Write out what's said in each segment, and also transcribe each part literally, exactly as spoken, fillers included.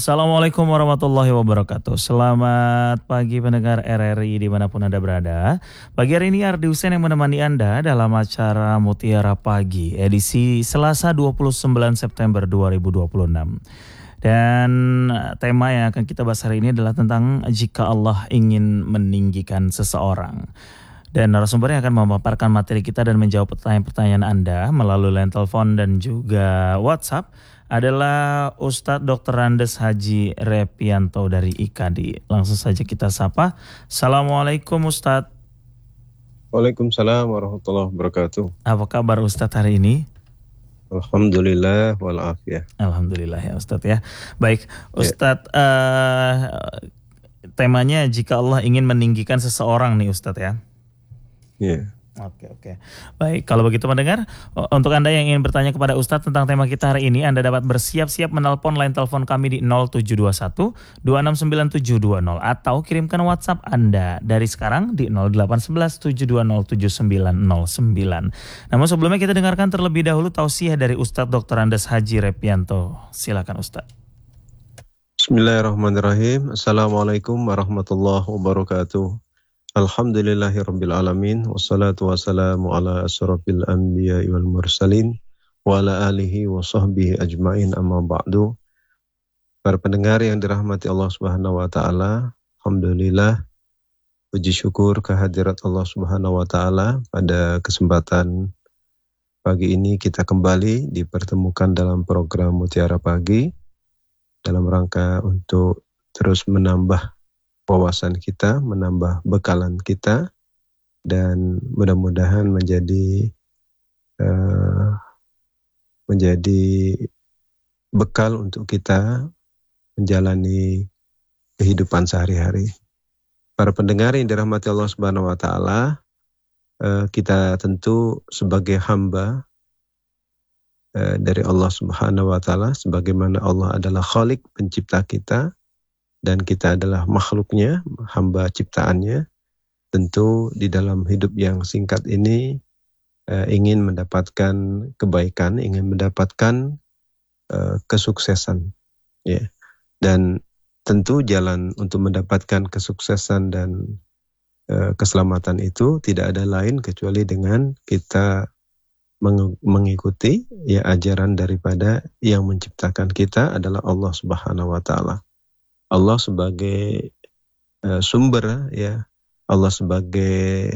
Assalamualaikum warahmatullahi wabarakatuh. Selamat pagi pendengar R R I dimanapun Anda berada. Pagi hari ini Ardi Husein yang menemani Anda dalam acara Mutiara Pagi edisi Selasa dua puluh sembilan September dua ribu dua puluh enam. Dan tema yang akan kita bahas hari ini adalah tentang jika Allah ingin meninggikan seseorang. Dan narasumber yang akan memaparkan materi kita dan menjawab pertanyaan-pertanyaan Anda melalui line telepon dan juga WhatsApp adalah Ustadz doktor Andes Haji Repianto dari I K A D I. Langsung saja kita sapa. Assalamualaikum Ustadz. Waalaikumsalam warahmatullahi wabarakatuh. Apa kabar Ustadz hari ini? Alhamdulillah walafiyah. Alhamdulillah ya Ustadz ya. Baik Ustadz, ya. uh, temanya jika Allah ingin meninggikan seseorang nih Ustadz ya. Iya. Oke oke. Baik, kalau begitu mendengar, untuk Anda yang ingin bertanya kepada Ustadz tentang tema kita hari ini, Anda dapat bersiap-siap menelpon line telepon kami di nol tujuh dua satu dua enam sembilan tujuh dua nol atau kirimkan WhatsApp Anda dari sekarang di nol delapan satu satu tujuh dua nol tujuh sembilan nol sembilan. Namun sebelumnya kita dengarkan terlebih dahulu tausiah dari Ustadz doktor Andes Haji Repianto. Silakan Ustadz. Bismillahirrahmanirrahim. Assalamualaikum warahmatullahi wabarakatuh. Alhamdulillahirabbil alamin wassalatu wassalamu ala asyrafil anbiya'i wal mursalin wa ala alihi wa sahbihi ajmain amma ba'du. Para pendengar yang dirahmati Allah Subhanahu wa taala, alhamdulillah puji syukur kehadirat Allah Subhanahu wa taala pada kesempatan pagi ini kita kembali dipertemukan dalam program Mutiara Pagi dalam rangka untuk terus menambah wawasan kita, menambah bekalan kita, dan mudah-mudahan menjadi uh, menjadi bekal untuk kita menjalani kehidupan sehari-hari. Para pendengar yang dirahmati Allah Subhanahu wa taala, uh, kita tentu sebagai hamba uh, dari Allah Subhanahu wa taala, sebagaimana Allah adalah Khalik, pencipta kita, dan kita adalah makhluknya, hamba ciptaannya. Tentu di dalam hidup yang singkat ini uh, ingin mendapatkan kebaikan, ingin mendapatkan uh, kesuksesan, ya. Dan tentu jalan untuk mendapatkan kesuksesan dan uh, keselamatan itu tidak ada lain kecuali dengan kita meng- mengikuti ya ajaran daripada yang menciptakan kita adalah Allah Subhanahu wa taala. Allah sebagai uh, sumber, ya, Allah sebagai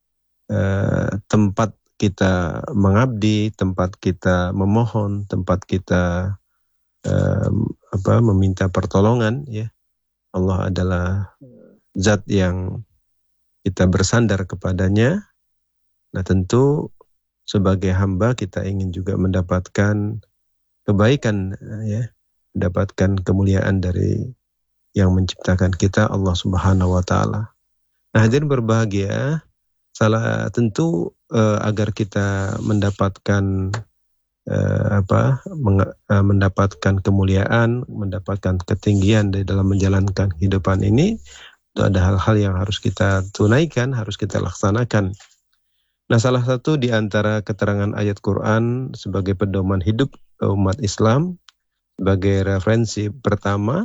uh, tempat kita mengabdi, tempat kita memohon, tempat kita uh, apa meminta pertolongan, ya. Allah adalah zat yang kita bersandar kepadanya. Nah, tentu sebagai hamba kita ingin juga mendapatkan kebaikan, ya, mendapatkan kemuliaan dari yang menciptakan kita, Allah Subhanahu wa taala. Nah, hadirin berbahagia, salah tentu uh, agar kita mendapatkan uh, apa meng, uh, mendapatkan kemuliaan, mendapatkan ketinggian di dalam menjalankan kehidupan ini, itu ada hal-hal yang harus kita tunaikan, harus kita laksanakan. Nah, salah satu di antara keterangan ayat Quran sebagai pedoman hidup umat Islam, sebagai referensi pertama,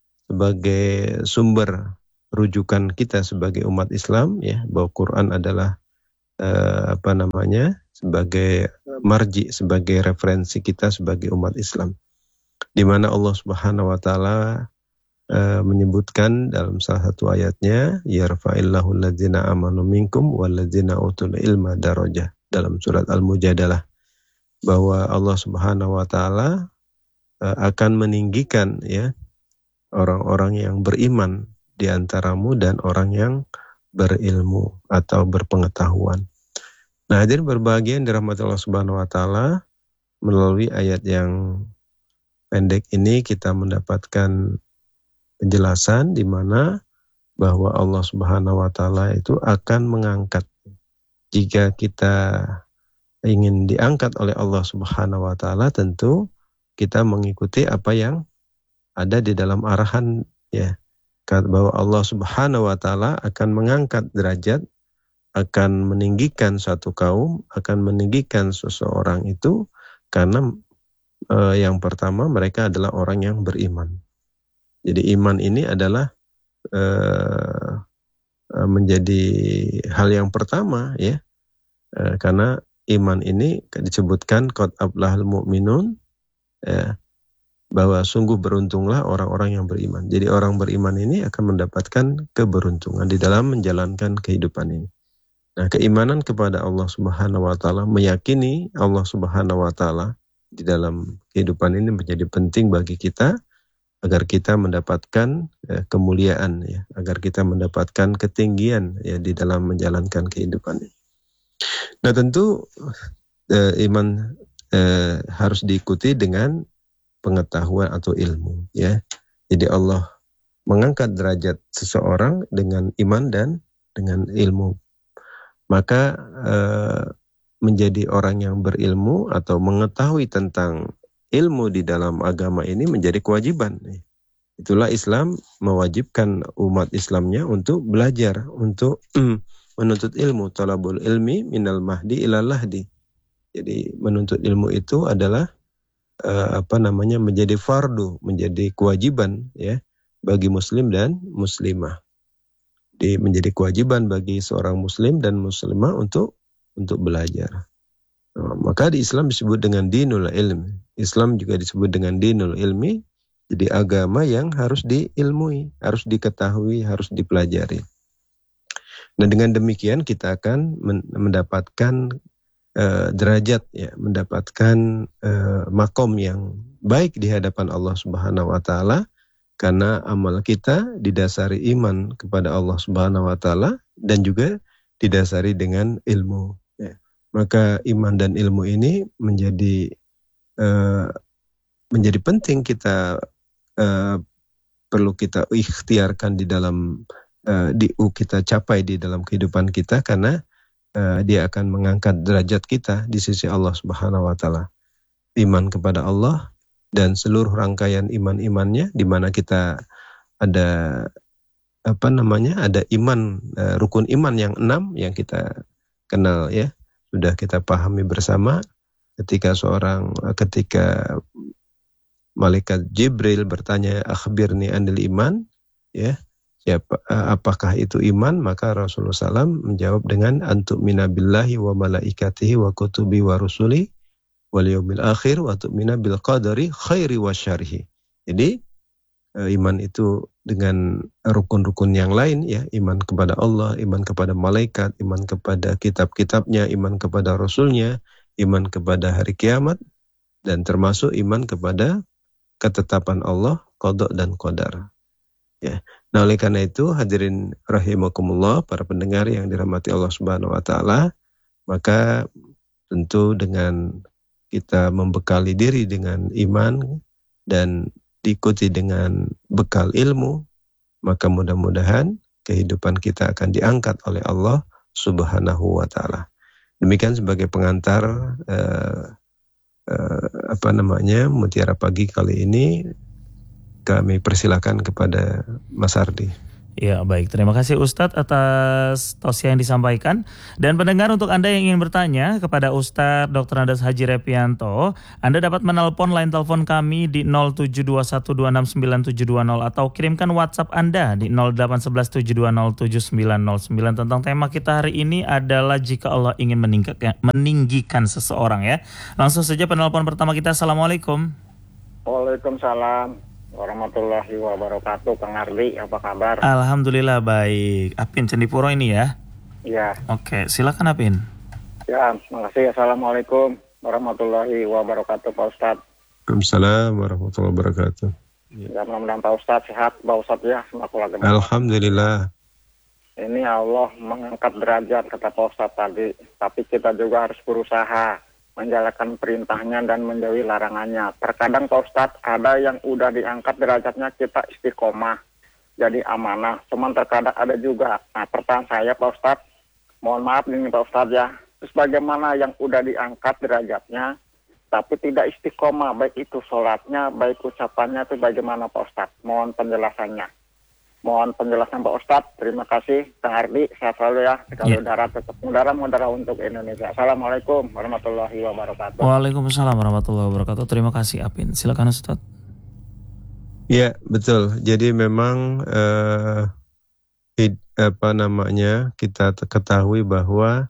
sebagai sumber rujukan kita sebagai umat Islam, ya, bahwa Quran adalah uh, apa namanya sebagai marji, sebagai referensi kita sebagai umat Islam, di mana Allah Subhanahu wa taala uh, menyebutkan dalam salah satu ayatnya, yarfa'illahu alladzina amanu minkum walladzina utul ilma darajah, dalam surat Al-Mujadalah, bahwa Allah Subhanahu wa taala uh, akan meninggikan, ya, orang-orang yang beriman di antaramu dan orang yang berilmu atau berpengetahuan. Nah, hadirin berbahagia yang dirahmati Allah Subhanahu wa taala, melalui ayat yang pendek ini kita mendapatkan penjelasan di mana bahwa Allah Subhanahu wa taala itu akan mengangkat, jika kita ingin diangkat oleh Allah Subhanahu wa taala, tentu kita mengikuti apa yang ada di dalam arahan, ya, bahwa Allah Subhanahu wa taala akan mengangkat derajat, akan meninggikan suatu kaum, akan meninggikan seseorang itu karena eh, yang pertama mereka adalah orang yang beriman. Jadi iman ini adalah uh, menjadi hal yang pertama ya, uh, karena iman ini disebutkan qad aflahal mu'minun, ya, bahwa sungguh beruntunglah orang-orang yang beriman. Jadi orang beriman ini akan mendapatkan keberuntungan di dalam menjalankan kehidupan ini. Nah, keimanan kepada Allah Subhanahu wa taala, meyakini Allah Subhanahu wa taala di dalam kehidupan ini menjadi penting bagi kita agar kita mendapatkan ya, kemuliaan ya, agar kita mendapatkan ketinggian ya di dalam menjalankan kehidupan ini. Nah, tentu eh, iman eh, harus diikuti dengan pengetahuan atau ilmu ya. Jadi Allah mengangkat derajat seseorang dengan iman dan dengan ilmu. Maka eh, menjadi orang yang berilmu atau mengetahui tentang ilmu di dalam agama ini menjadi kewajiban. Itulah Islam mewajibkan umat Islamnya untuk belajar, untuk menuntut ilmu. Talabul ilmi minal mahdi ilal lahdi. Jadi menuntut ilmu itu adalah uh, apa namanya menjadi fardu, menjadi kewajiban ya bagi muslim dan muslimah. Di menjadi kewajiban bagi seorang muslim dan muslimah untuk untuk belajar. Nah, maka di Islam disebut dengan dinul ilmi. Islam juga disebut dengan dinul ilmi. Jadi agama yang harus diilmui, harus diketahui, harus dipelajari. Nah, dengan demikian kita akan mendapatkan uh, derajat ya, mendapatkan uh, makom yang baik di hadapan Allah Subhanahu wa taala. Karena amal kita didasari iman kepada Allah Subhanahu wa taala dan juga didasari dengan ilmu. Ya. Maka iman dan ilmu ini menjadi uh, menjadi penting kita uh, perlu kita ikhtiarkan di dalam uh, di kita capai di dalam kehidupan kita, karena uh, dia akan mengangkat derajat kita di sisi Allah Subhanahu wa taala. Iman kepada Allah dan seluruh rangkaian iman-imannya, di mana kita ada apa namanya ada iman uh, rukun iman yang enam yang kita kenal ya, sudah kita pahami bersama ketika seorang ketika malaikat Jibril bertanya akhbirni anil iman ya, siapa uh, apakah itu iman, maka Rasulullah shallallahu alaihi wasallam menjawab dengan antu'mina billahi wa malaikatihi wa kutubi wa rusuli wal yaumil akhir wa tu'mina bil qadari khairi wa syarhi. Jadi iman itu dengan rukun-rukun yang lain ya, iman kepada Allah, iman kepada malaikat, iman kepada kitab-kitabnya, iman kepada rasulnya, iman kepada hari kiamat, dan termasuk iman kepada ketetapan Allah, qada dan qadar. Ya. Nah, oleh karena itu hadirin rahimakumullah, para pendengar yang dirahmati Allah Subhanahu wa taala, maka tentu dengan kita membekali diri dengan iman dan diikuti dengan bekal ilmu, maka mudah-mudahan kehidupan kita akan diangkat oleh Allah Subhanahu wa taala. Demikian sebagai pengantar eh, eh, apa namanya Mutiara Pagi kali ini, kami persilakan kepada Mas Ardi. Ya, baik. Terima kasih Ustadz atas tausiah yang disampaikan. Dan pendengar, untuk Anda yang ingin bertanya kepada Ustadz Doktor Andes Haji Repianto, Anda dapat menelpon line telepon kami di nol tujuh dua satu dua enam sembilan tujuh dua nol atau kirimkan WhatsApp Anda di nol delapan satu satu tujuh dua nol tujuh sembilan nol sembilan. Tentang tema kita hari ini adalah jika Allah ingin meninggikan, meninggikan seseorang ya. Langsung saja penelpon pertama kita. Assalamualaikum. Waalaikumsalam warahmatullahi wabarakatuh. Kang Ardi, apa kabar? Alhamdulillah baik. Apin Candipuro ini ya? Iya. Oke, silakan Apin. Ya, makasih. Assalamualaikum warahmatullahi wabarakatuh, Pak Ustadz. Waalaikumsalam warahmatullahi wabarakatuh. Ya, mudah-mudahan Pak Ustadz sehat, Pak Ustadz ya, sama keluarga. Alhamdulillah. Ini Allah mengangkat derajat, kata Pak Ustadz tadi. Tapi kita juga harus berusaha menjalankan perintahnya dan menjauhi larangannya. Terkadang Pak Ustadz ada yang udah diangkat derajatnya, kita istiqomah jadi amanah. Cuman terkadang ada juga. Nah, pertanyaan saya Pak Ustadz, mohon maaf ini Pak Ustadz ya, terus bagaimana yang udah diangkat derajatnya tapi tidak istiqomah, baik itu sholatnya, baik ucapannya, itu bagaimana Pak Ustadz? Mohon penjelasannya. Mohon penjelasan Pak Ustadz. Terima kasih Kang Ardi, sehat selalu ya. Sekali ya. Udara tetap udara mudara untuk Indonesia. Assalamualaikum warahmatullahi wabarakatuh. Waalaikumsalam warahmatullahi wabarakatuh. Terima kasih Apin. Silakan Ustadz. Ya, betul. Jadi memang eh, hid- apa namanya kita te- ketahui bahwa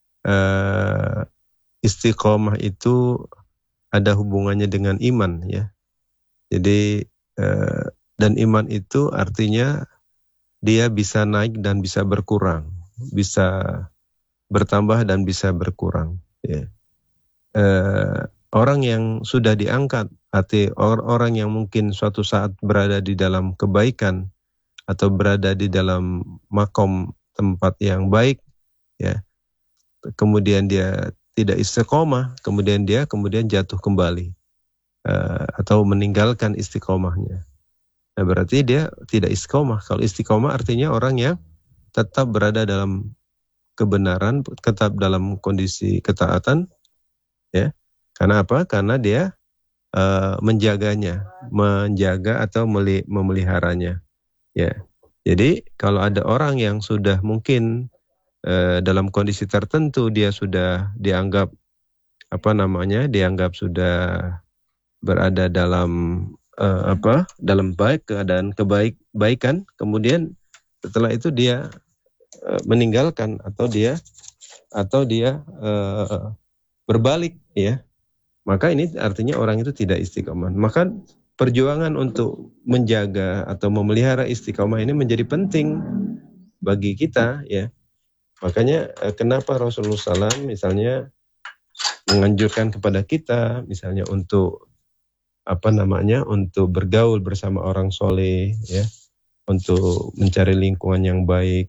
eh, istiqomah itu ada hubungannya dengan iman ya. Jadi eh, dan iman itu artinya dia bisa naik dan bisa berkurang, bisa bertambah dan bisa berkurang. Ya. Eh, orang yang sudah diangkat, arti or- orang yang mungkin suatu saat berada di dalam kebaikan atau berada di dalam makom tempat yang baik, ya, kemudian dia tidak istiqomah, kemudian dia kemudian jatuh kembali uh, atau meninggalkan istiqomahnya. Nah, berarti dia tidak istiqomah. Kalau istiqomah artinya orang yang tetap berada dalam kebenaran, tetap dalam kondisi ketaatan, ya. Karena apa? Karena dia uh, menjaganya, menjaga atau memeliharanya, ya. Jadi kalau ada orang yang sudah mungkin uh, dalam kondisi tertentu dia sudah dianggap apa namanya, dianggap sudah berada dalam uh, apa? dalam baik keadaan kebaikan, kemudian setelah itu dia uh, meninggalkan atau dia atau dia uh, berbalik, ya. Maka ini artinya orang itu tidak istiqomah. Maka perjuangan untuk menjaga atau memelihara istiqomah ini menjadi penting bagi kita, ya. Makanya kenapa Rasulullah shallallahu alaihi wasallam misalnya menganjurkan kepada kita misalnya untuk apa namanya untuk bergaul bersama orang soleh, ya, untuk mencari lingkungan yang baik,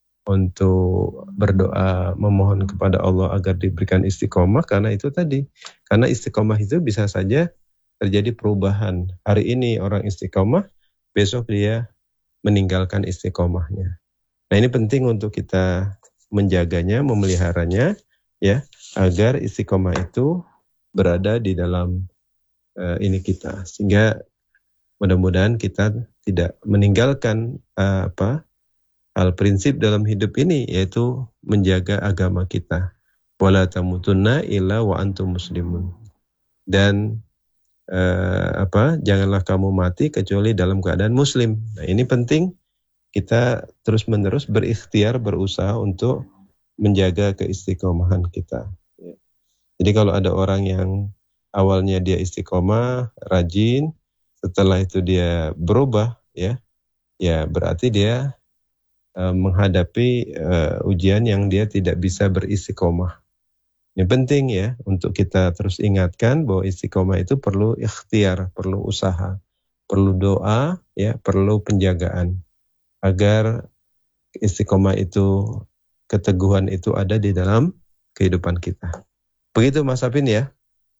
untuk berdoa memohon kepada Allah agar diberikan istiqomah, karena itu tadi, karena istiqomah itu bisa saja terjadi perubahan. Hari ini orang istiqomah, besok dia meninggalkan istiqomahnya. Nah, ini penting untuk kita menjaganya, memeliharanya, ya, agar istiqomah itu berada di dalam uh, ini kita, sehingga mudah-mudahan kita tidak meninggalkan uh, apa hal prinsip dalam hidup ini, yaitu menjaga agama kita. Wala tamutunna illa wa antum muslimun. Dan eh, apa? Janganlah kamu mati kecuali dalam keadaan muslim. Nah, ini penting kita terus-menerus berikhtiar, berusaha untuk menjaga keistiqomahan kita. Jadi kalau ada orang yang awalnya dia istiqomah, rajin, setelah itu dia berubah, ya, ya berarti dia menghadapi uh, ujian yang dia tidak bisa beristiqomah. Ini penting ya untuk kita terus ingatkan bahwa istiqomah itu perlu ikhtiar, perlu usaha, perlu doa, ya, perlu penjagaan agar istiqomah itu, keteguhan itu ada di dalam kehidupan kita. Begitu Mas Apin ya.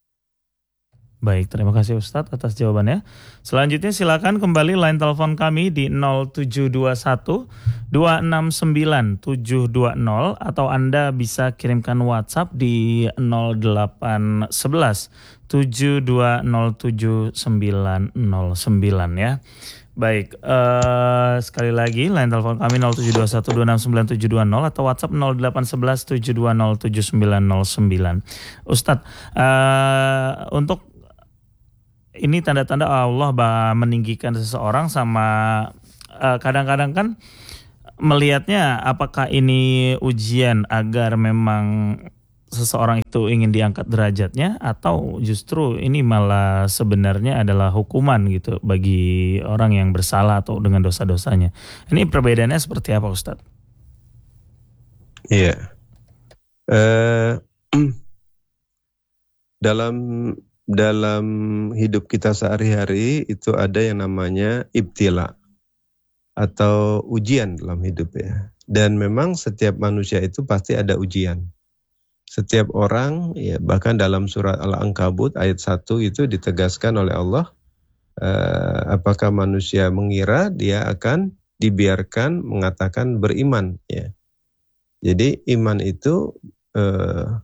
Baik, terima kasih Ustadz atas jawabannya. Selanjutnya silakan kembali line telepon kami di nol tujuh dua satu dua enam sembilan tujuh dua nol atau Anda bisa kirimkan WhatsApp di nol delapan satu satu tujuh dua nol tujuh sembilan nol sembilan ya. Baik, uh, sekali lagi line telepon kami nol tujuh dua satu dua enam sembilan tujuh dua nol atau WhatsApp nol delapan satu satu tujuh dua nol tujuh sembilan nol sembilan. Ustadz, uh, untuk ini tanda-tanda Allah meninggikan seseorang sama uh, kadang-kadang kan melihatnya apakah ini ujian agar memang seseorang itu ingin diangkat derajatnya atau justru ini malah sebenarnya adalah hukuman gitu bagi orang yang bersalah atau dengan dosa-dosanya. Ini perbedaannya seperti apa Ustadz? Iya. Uh, dalam dalam hidup kita sehari-hari itu ada yang namanya ibtila atau ujian dalam hidup ya. Dan memang setiap manusia itu pasti ada ujian. Setiap orang, ya, bahkan dalam surat Al-Ankabut ayat satu itu ditegaskan oleh Allah, eh, apakah manusia mengira dia akan dibiarkan mengatakan beriman, ya. Jadi iman itu eh,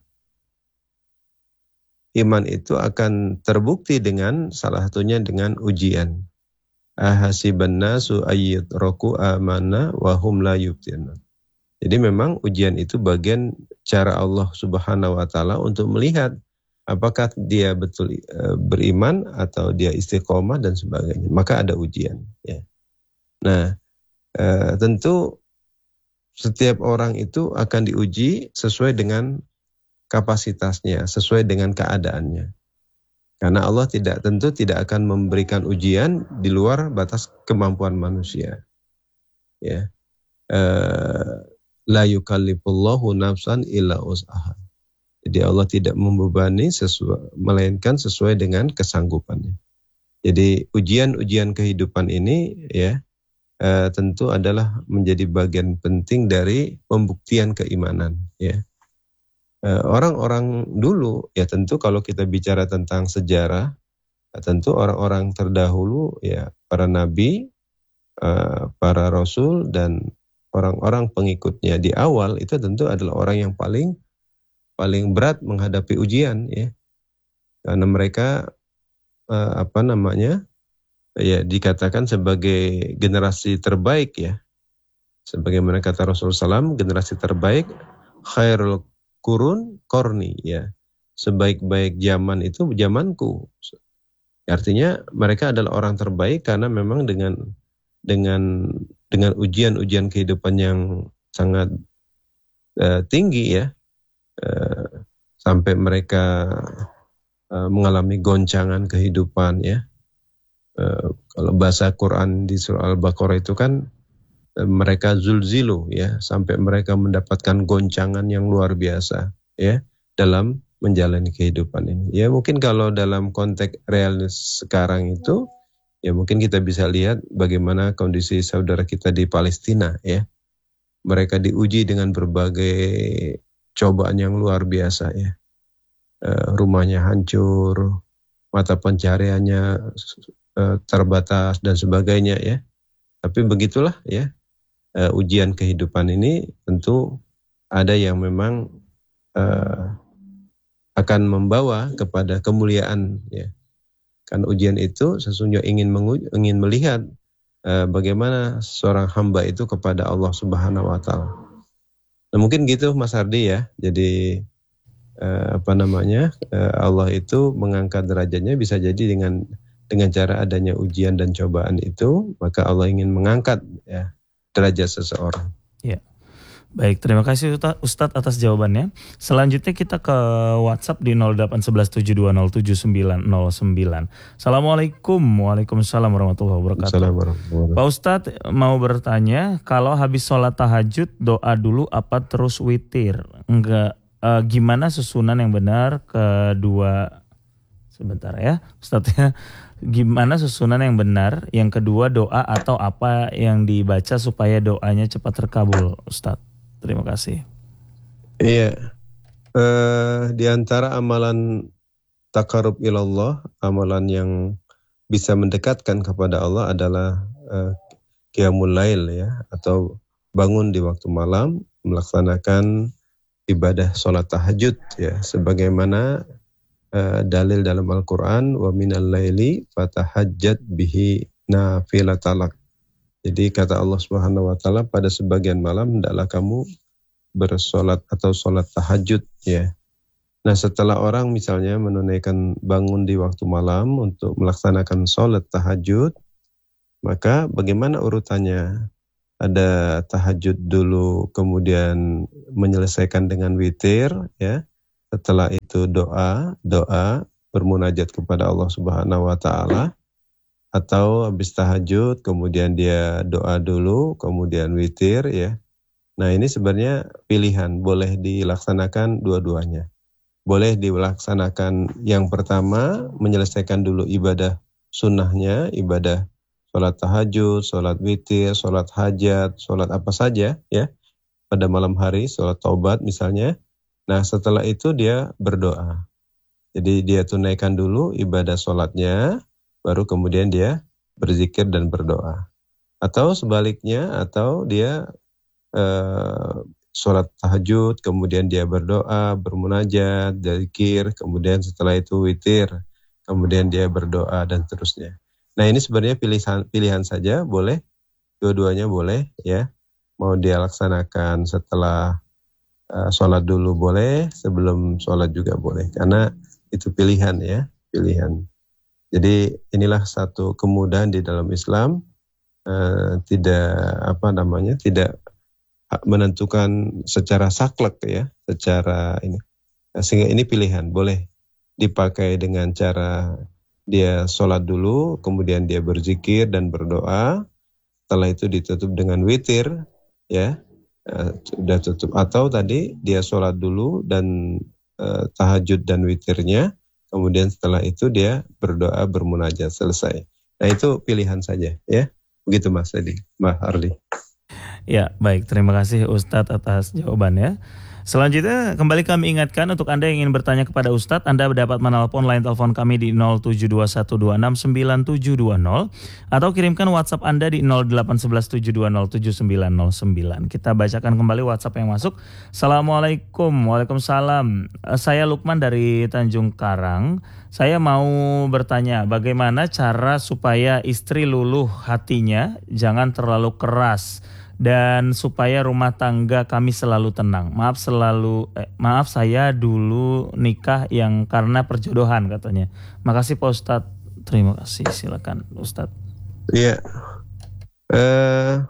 iman itu akan terbukti dengan salah satunya dengan ujian. Ahasiban nasu ayyutraku amana wa hum la yuftinun. Jadi memang ujian itu bagian cara Allah Subhanahu wa taala untuk melihat apakah dia betul uh, beriman atau dia istiqomah dan sebagainya. Maka ada ujian. Ya. Nah, uh, tentu setiap orang itu akan diuji sesuai dengan kapasitasnya, sesuai dengan keadaannya. Karena Allah tidak tentu tidak akan memberikan ujian di luar batas kemampuan manusia. Ya, uh, la yukallifullahu nafsan illa usaha. Jadi Allah tidak membebani sesuai, melainkan sesuai dengan kesanggupannya. Jadi ujian-ujian kehidupan ini ya uh, tentu adalah menjadi bagian penting dari pembuktian keimanan. Ya, uh, orang-orang dulu ya tentu kalau kita bicara tentang sejarah, ya, tentu orang-orang terdahulu ya para nabi, uh, para rasul dan orang-orang pengikutnya di awal itu tentu adalah orang yang paling paling berat menghadapi ujian ya, karena mereka uh, apa namanya ya dikatakan sebagai generasi terbaik ya, sebagaimana kata Rasulullah shallallahu alaihi wasallam, generasi terbaik khairul qurun qarni ya, sebaik-baik zaman itu zamanku. Artinya mereka adalah orang terbaik karena memang dengan dengan dengan ujian-ujian kehidupan yang sangat uh, tinggi ya, uh, sampai mereka uh, mengalami goncangan kehidupan ya. Uh, kalau bahasa Quran di surah Al-Baqarah itu kan uh, mereka zulzilu ya, sampai mereka mendapatkan goncangan yang luar biasa ya dalam menjalani kehidupan ini. Ya mungkin kalau dalam konteks realis sekarang itu ya mungkin kita bisa lihat bagaimana kondisi saudara kita di Palestina ya. Mereka diuji dengan berbagai cobaan yang luar biasa ya. Uh, rumahnya hancur, mata pencariannya terbatas dan sebagainya ya. Tapi begitulah ya, uh, ujian kehidupan ini tentu ada yang memang uh, akan membawa kepada kemuliaan ya. Karena ujian itu sesungguhnya ingin mengu- ingin melihat uh, bagaimana seorang hamba itu kepada Allah Subhanahu wa taala. Nah, mungkin gitu Mas Hardi ya. Jadi uh, apa namanya? Uh, Allah itu mengangkat derajatnya bisa jadi dengan dengan cara adanya ujian dan cobaan itu, maka Allah ingin mengangkat ya derajat seseorang. Ya. Baik, terima kasih Ustadz atas jawabannya. Selanjutnya kita ke WhatsApp di nol delapan satu satu tujuh dua nol tujuh sembilan nol sembilan. Assalamualaikum. Waalaikumsalam warahmatullahi wabarakatuh. Assalamualaikum. Pak Ustadz mau bertanya, kalau habis sholat tahajud doa dulu apa terus witir? Enggak, eh, gimana susunan yang benar? Kedua, sebentar ya Ustadz ya. Gimana susunan yang benar? Yang kedua doa atau apa yang dibaca supaya doanya cepat terkabul, Ustadz? Terima kasih. Iya, uh, di antara amalan takarub ilallah, amalan yang bisa mendekatkan kepada Allah adalah uh, qiyamul lail ya, atau bangun di waktu malam melaksanakan ibadah sholat tahajud ya, sebagaimana Uh, dalil dalam Al-Quran, wa minal laili fatahajjat bihi nafilatalak. Jadi kata Allah Subhanahu wa taala, pada sebagian malam hendaklah kamu bersolat atau solat tahajud ya. Nah, setelah orang misalnya menunaikan bangun di waktu malam untuk melaksanakan solat tahajud, maka bagaimana urutannya? Ada tahajud dulu, kemudian menyelesaikan dengan witir ya. Setelah itu doa, doa bermunajat kepada Allah Subhanahu wa taala, atau habis tahajud kemudian dia doa dulu kemudian witir ya. Nah, ini sebenarnya pilihan, boleh dilaksanakan dua-duanya. Boleh dilaksanakan yang pertama menyelesaikan dulu ibadah sunnahnya, ibadah sholat tahajud, sholat witir, sholat hajat, sholat apa saja ya pada malam hari, sholat taubat misalnya. Nah, setelah itu dia berdoa. Jadi dia tunaikan dulu ibadah sholatnya, baru kemudian dia berzikir dan berdoa. Atau sebaliknya, atau dia uh, sholat tahajud, kemudian dia berdoa, bermunajat, zikir, kemudian setelah itu witir, kemudian dia berdoa dan seterusnya. Nah, ini sebenarnya pilihan pilihan saja, boleh, dua-duanya boleh ya. Mau dia laksanakan setelah Uh, sholat dulu boleh, sebelum sholat juga boleh. Karena Itu pilihan ya, pilihan. Jadi inilah satu kemudahan di dalam Islam, uh, tidak apa namanya, tidak menentukan secara saklek ya, secara ini. Sehingga ini pilihan, boleh dipakai dengan cara dia sholat dulu, kemudian dia berzikir dan berdoa, setelah itu ditutup dengan witir, ya, uh, sudah tutup. Atau tadi dia sholat dulu dan uh, tahajud dan witirnya, kemudian setelah itu dia berdoa bermunajat, selesai. Nah itu pilihan saja, ya, begitu Mas Edi, Mas Ardi. Ya, baik. Terima kasih Ustadz atas jawabannya. Selanjutnya kembali kami ingatkan untuk Anda yang ingin bertanya kepada Ustadz, Anda dapat menelpon line telepon kami di nol tujuh dua satu dua enam sembilan tujuh dua nol atau kirimkan WhatsApp Anda di nol delapan satu satu tujuh dua nol tujuh sembilan nol sembilan. Kita bacakan kembali WhatsApp yang masuk. Assalamualaikum. Waalaikumsalam. Saya Lukman dari Tanjung Karang. Saya mau bertanya, bagaimana cara supaya istri luluh hatinya, jangan terlalu keras, dan supaya rumah tangga kami selalu tenang. Maaf selalu eh, maaf saya dulu nikah yang karena perjodohan katanya. Makasih Pak Ustadz. Terima kasih. Silakan Ustadz. Iya. Uh,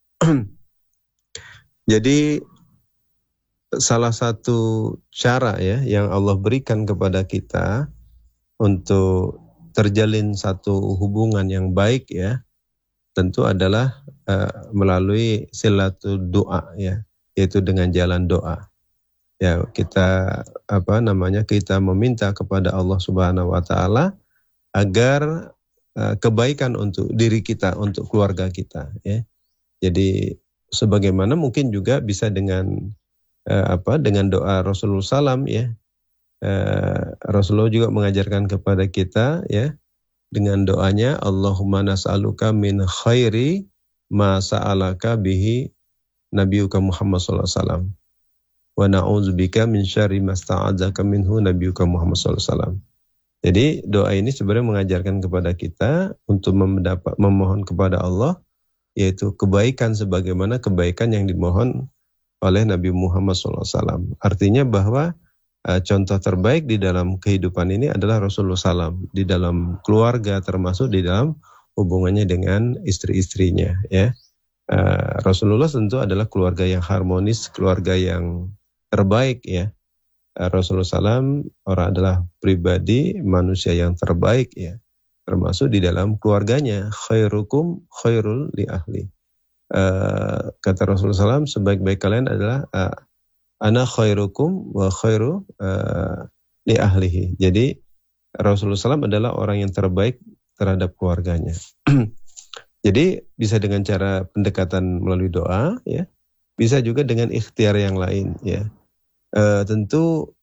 jadi salah satu cara ya yang Allah berikan kepada kita untuk terjalin satu hubungan yang baik ya, tentu adalah uh, melalui silatul doa ya, yaitu dengan jalan doa. Ya, kita apa namanya? Kita meminta kepada Allah Subhanahu wa taala agar uh, kebaikan untuk diri kita, untuk keluarga kita ya. Jadi sebagaimana mungkin juga bisa dengan uh, apa? Dengan doa Rasulullah sallallahu alaihi wasallam ya. Uh, Rasulullah juga mengajarkan kepada kita ya, dengan doanya Allahumma nas'aluka min khairi ma sa'alaka bihi nabiyuka Muhammad sallallahu alaihi wasallam wa na'udzubika min syarri ma sta'adzaka minhu nabiyuka Muhammad sallallahu alaihi wasallam. Jadi doa ini sebenarnya mengajarkan kepada kita untuk mendapat memohon kepada Allah yaitu kebaikan sebagaimana kebaikan yang dimohon oleh Nabi Muhammad sallallahu alaihi wasallam. Artinya bahwa Uh, contoh terbaik di dalam kehidupan ini adalah Rasulullah sallallahu alaihi wasallam di dalam keluarga, termasuk di dalam hubungannya dengan istri-istrinya ya. Uh, Rasulullah tentu adalah keluarga yang harmonis, keluarga yang terbaik ya. Uh, Rasulullah sallallahu alaihi wasallam orang adalah pribadi manusia yang terbaik ya, termasuk di dalam keluarganya. Khairukum khairul li ahli. Uh, kata Rasulullah sallallahu alaihi wasallam, sebaik-baik kalian adalah uh, ana khairukum wa khairu uh, li ahlihi. Jadi Rasulullah sallallahu alaihi wasallam adalah orang yang terbaik terhadap keluarganya. Jadi bisa dengan cara pendekatan melalui doa ya, bisa juga dengan ikhtiar yang lain ya. Uh, tentu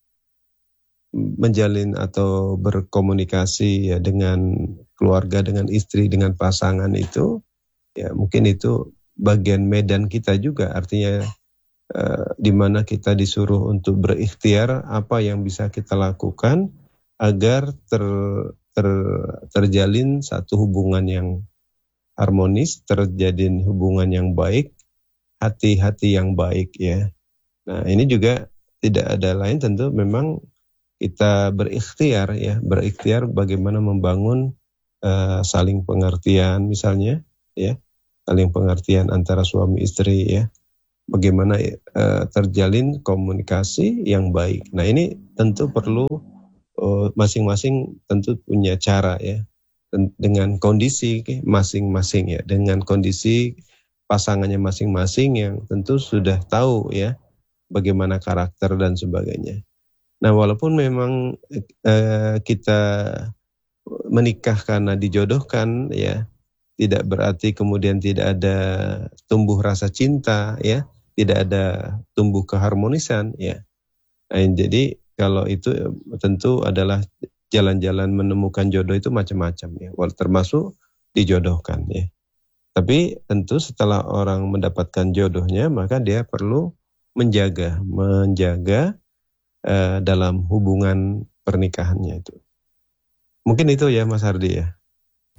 menjalin atau berkomunikasi ya dengan keluarga, dengan istri, dengan pasangan itu ya mungkin itu bagian medan kita juga, artinya Uh, di mana kita disuruh untuk berikhtiar apa yang bisa kita lakukan agar ter, ter, terjalin satu hubungan yang harmonis, terjadi hubungan yang baik, hati-hati yang baik ya. Nah ini juga tidak ada lain tentu memang kita berikhtiar ya, berikhtiar bagaimana membangun uh, saling pengertian misalnya ya, saling pengertian antara suami istri ya. Bagaimana uh, terjalin komunikasi yang baik. Nah ini tentu perlu uh, masing-masing tentu punya cara ya, dengan kondisi masing-masing ya, dengan kondisi pasangannya masing-masing yang tentu sudah tahu ya bagaimana karakter dan sebagainya. Nah walaupun memang uh, kita menikah karena dijodohkan ya, tidak berarti kemudian tidak ada tumbuh rasa cinta ya, tidak ada tumbuh keharmonisan ya. Nah, jadi kalau itu tentu adalah jalan-jalan menemukan jodoh itu macam-macam ya, termasuk dijodohkan ya. Tapi tentu setelah orang mendapatkan jodohnya maka dia perlu menjaga, menjaga uh, dalam hubungan pernikahannya itu. Mungkin itu ya Mas Hardi ya.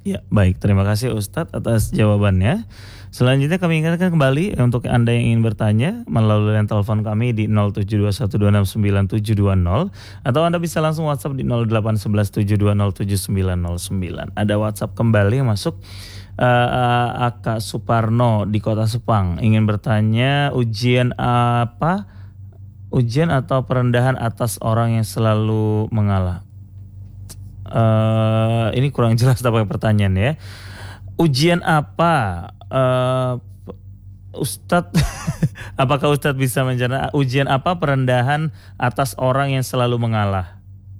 Ya, baik. Terima kasih Ustadz atas jawabannya. Selanjutnya kami ingatkan kembali untuk Anda yang ingin bertanya melalui line telepon kami di nol tujuh dua satu dua enam sembilan tujuh dua nol atau Anda bisa langsung WhatsApp di nol delapan satu satu tujuh dua nol tujuh sembilan nol sembilan. Ada WhatsApp kembali yang masuk. Uh, uh, Aka Suparno di Kota Sepang ingin bertanya, ujian apa? Ujian atau perendahan atas orang yang selalu mengalah? Uh, ini kurang jelas apa pertanyaan ya. Ujian apa? Uh, Ustadz, apakah Ustadz bisa mencerna ujian apa perendahan atas orang yang selalu mengalah?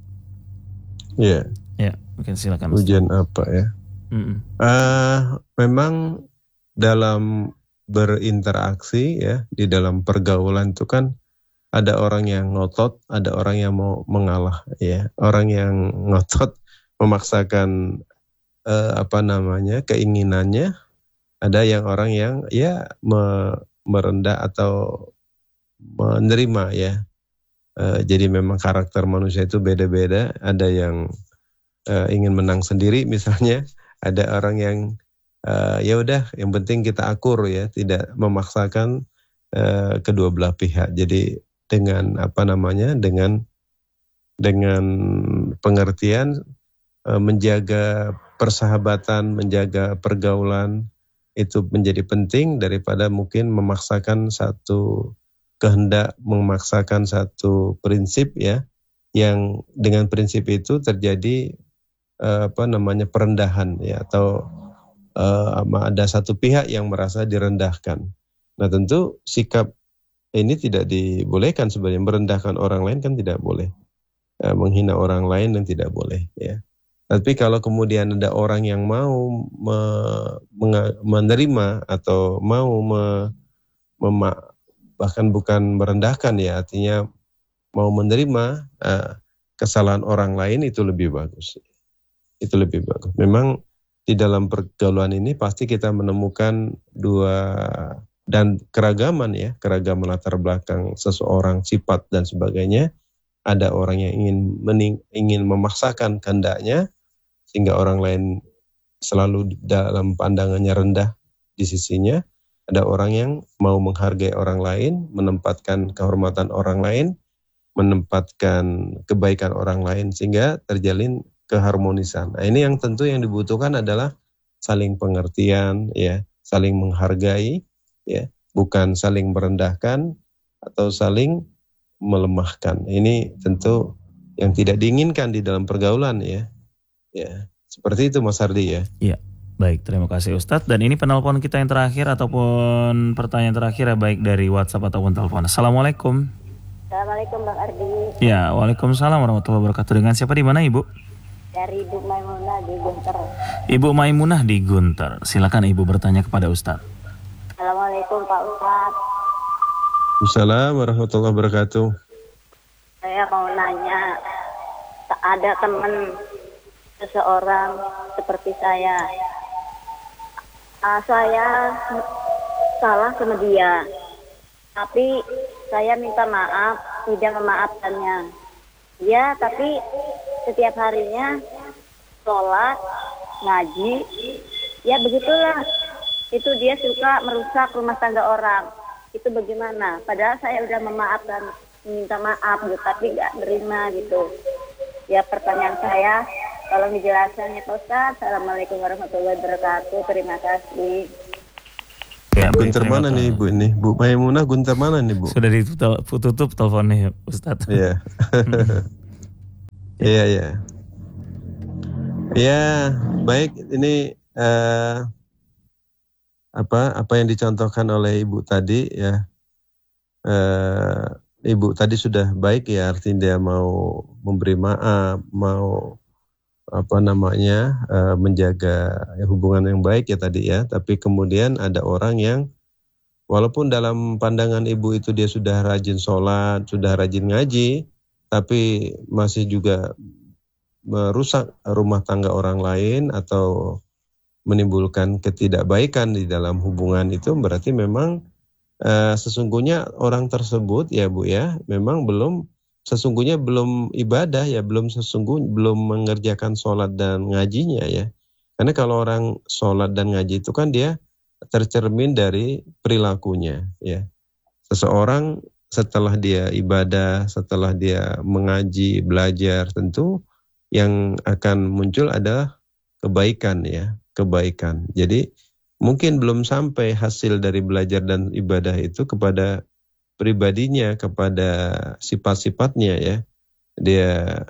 Iya. Ya, mungkin silakan Ustadz. Ujian apa ya? Uh, memang dalam berinteraksi ya, di dalam pergaulan itu kan ada orang yang ngotot, ada orang yang mau mengalah ya. Orang yang ngotot memaksakan uh, apa namanya keinginannya, ada yang orang yang ya me, merendah atau menerima ya. Uh, jadi memang karakter manusia itu beda-beda. Ada yang uh, ingin menang sendiri misalnya. Ada orang yang uh, ya udah, yang penting kita akur ya, tidak memaksakan uh, kedua belah pihak. Jadi dengan apa namanya, dengan dengan pengertian uh, menjaga persahabatan, menjaga pergaulan itu menjadi penting daripada mungkin memaksakan satu kehendak, memaksakan satu prinsip ya, yang dengan prinsip itu terjadi apa namanya perendahan ya, atau uh, ada satu pihak yang merasa direndahkan. Nah tentu sikap ini tidak dibolehkan sebenarnya. Merendahkan orang lain kan tidak boleh, uh, menghina orang lain dan tidak boleh ya. Tapi kalau kemudian ada orang yang mau me, menga, menerima atau mau me, mema, bahkan bukan merendahkan ya, artinya mau menerima uh, kesalahan orang lain, itu lebih bagus. Itu lebih bagus. Memang di dalam pergaulan ini pasti kita menemukan dua dan keragaman ya, keragaman latar belakang seseorang, sifat dan sebagainya. Ada orang yang ingin mening, ingin memaksakan kehendaknya sehingga orang lain selalu dalam pandangannya rendah di sisinya. Ada orang yang mau menghargai orang lain, menempatkan kehormatan orang lain, menempatkan kebaikan orang lain sehingga terjalin keharmonisan. Nah, ini yang tentu yang dibutuhkan adalah saling pengertian ya, saling menghargai ya, bukan saling merendahkan atau saling melemahkan. Ini tentu yang tidak diinginkan di dalam pergaulan ya. Ya, seperti itu Mas Hardi ya. Iya. Baik, terima kasih Ustadz. Dan ini penelpon kita yang terakhir ataupun pertanyaan terakhir ya, baik dari WhatsApp ataupun telepon. Assalamualaikum. Assalamualaikum Bang Ardi. Ya, waalaikumsalam warahmatullahi wabarakatuh. Dengan siapa, di mana Ibu? Dari Ibu Maimunah di Gunter. Ibu Maimunah di Gunter. Silakan Ibu bertanya kepada Ustadz. Assalamualaikum Pak Ustadz. Assalamualaikum warahmatullahi wabarakatuh. Saya mau nanya, ada teman seseorang seperti saya. Uh, saya salah sama dia, tapi saya minta maaf, tidak memaafkannya. Ya, tapi setiap harinya sholat, ngaji, ya begitulah. Itu dia suka merusak rumah tangga orang. Itu bagaimana? Padahal saya udah memaafkan, minta maaf, gitu, tapi nggak terima gitu. Ya, pertanyaan saya, tolong dijelaskan ya Pak Ustadz. Assalamualaikum warahmatullahi wabarakatuh. Terima kasih. Ya, Gunter mana nih Ibu ini? Bu Maimunah Gunter mana nih Bu? Sudah ditutup teleponnya Ustadz. Iya. Iya, iya. Ya, baik, ini uh, apa apa yang dicontohkan oleh Ibu tadi ya. Uh, Ibu tadi sudah baik ya, artinya dia mau memberi maaf, mau apa namanya uh, menjaga hubungan yang baik ya tadi ya. Tapi kemudian ada orang yang walaupun dalam pandangan Ibu itu dia sudah rajin sholat, sudah rajin ngaji, tapi masih juga merusak rumah tangga orang lain atau menimbulkan ketidakbaikan di dalam hubungan itu, berarti memang uh, sesungguhnya orang tersebut ya Bu ya, memang belum sesungguhnya belum ibadah ya, belum sesungguhnya belum mengerjakan sholat dan ngajinya ya. Karena kalau orang sholat dan ngaji itu kan dia tercermin dari perilakunya, ya. Seseorang setelah dia ibadah, setelah dia mengaji, belajar, tentu yang akan muncul adalah kebaikan, ya, kebaikan. Jadi mungkin belum sampai hasil dari belajar dan ibadah itu kepada pribadinya, kepada sifat-sifatnya, ya. Dia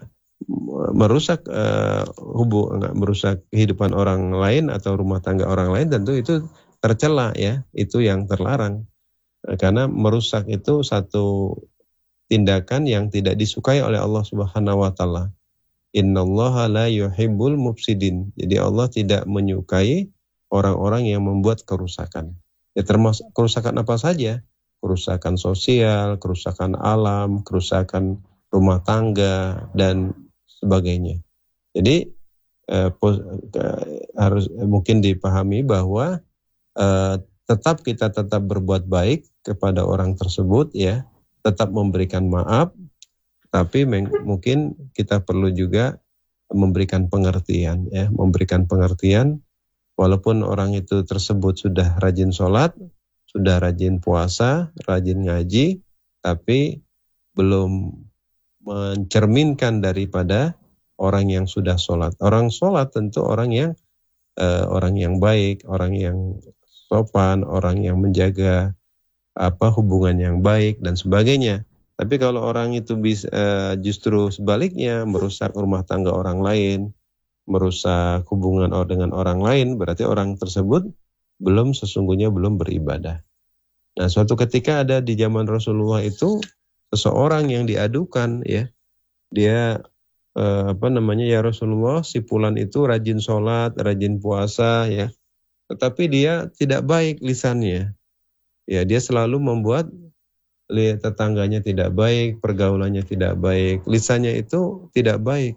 merusak uh, hubung, merusak kehidupan orang lain atau rumah tangga orang lain, tentu itu tercela, ya, itu yang terlarang. Karena merusak itu satu tindakan yang tidak disukai oleh Allah Subhanahu wa taala. Innallaha la yuhibbul mufsidin. Jadi Allah tidak menyukai orang-orang yang membuat kerusakan. Ya, termasuk kerusakan apa saja? Kerusakan sosial, kerusakan alam, kerusakan rumah tangga dan sebagainya. Jadi eh, pos, eh, harus eh, mungkin dipahami bahwa eh, tetap kita tetap berbuat baik kepada orang tersebut, ya, tetap memberikan maaf, tapi meng- mungkin kita perlu juga memberikan pengertian, ya, memberikan pengertian walaupun orang itu tersebut sudah rajin sholat, sudah rajin puasa, rajin ngaji, tapi belum mencerminkan daripada orang yang sudah sholat. Orang sholat tentu orang yang uh, orang yang baik, orang yang sopan, orang yang menjaga apa hubungan yang baik dan sebagainya. Tapi kalau orang itu bisa uh, justru sebaliknya merusak rumah tangga orang lain, merusak hubungan dengan orang lain, berarti orang tersebut belum sesungguhnya belum beribadah. Nah, suatu ketika ada di zaman Rasulullah itu seseorang yang diadukan, ya, dia eh, apa namanya, ya Rasulullah, si fulan itu rajin sholat, rajin puasa, ya, tetapi dia tidak baik lisannya, ya, dia selalu membuat tetangganya tidak baik, pergaulannya tidak baik, lisannya itu tidak baik.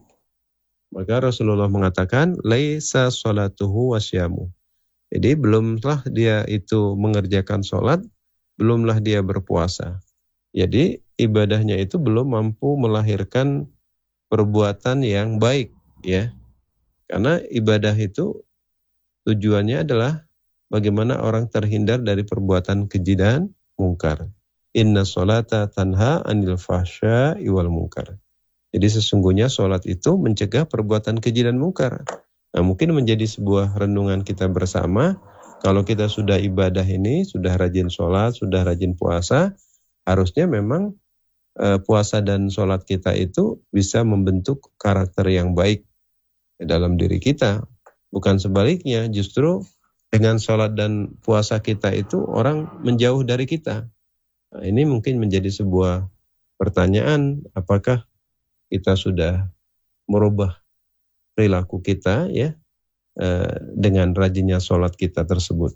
Maka Rasulullah mengatakan, laisa sholatuhu wasyamu. Jadi belumlah dia itu mengerjakan sholat, belumlah dia berpuasa. Jadi ibadahnya itu belum mampu melahirkan perbuatan yang baik, ya. Karena ibadah itu tujuannya adalah bagaimana orang terhindar dari perbuatan keji dan mungkar. Inna sholata tanha anil fahsya'i wal mungkar. Jadi sesungguhnya sholat itu mencegah perbuatan keji dan mungkar. Nah, mungkin menjadi sebuah renungan kita bersama, kalau kita sudah ibadah ini, sudah rajin sholat, sudah rajin puasa, harusnya memang e, puasa dan sholat kita itu bisa membentuk karakter yang baik dalam diri kita. Bukan sebaliknya, justru dengan sholat dan puasa kita itu orang menjauh dari kita. Nah, ini mungkin menjadi sebuah pertanyaan, apakah kita sudah merubah perilaku kita, ya, e, dengan rajinnya sholat kita tersebut.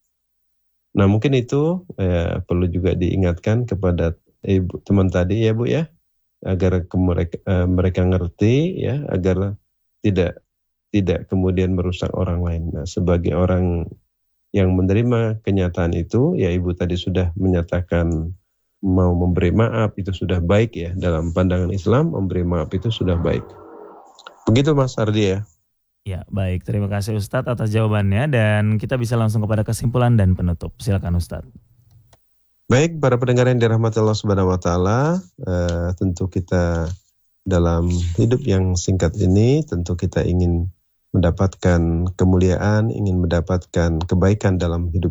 Nah, mungkin itu eh, perlu juga diingatkan kepada ibu teman tadi, ya Bu, ya, agar ke mereka, eh, mereka ngerti, ya, agar tidak tidak kemudian merusak orang lain. Nah, sebagai orang yang menerima kenyataan itu, ya, Ibu tadi sudah menyatakan mau memberi maaf, itu sudah baik, ya, dalam pandangan Islam memberi maaf itu sudah baik. Begitu Mas Ardi, ya. Ya, baik. Terima kasih Ustadz atas jawabannya, dan kita bisa langsung kepada kesimpulan dan penutup. Silakan Ustadz. Baik, para pendengar yang dirahmati Allah Subhanahu wa taala, eh, tentu kita dalam hidup yang singkat ini tentu kita ingin mendapatkan kemuliaan, ingin mendapatkan kebaikan dalam hidup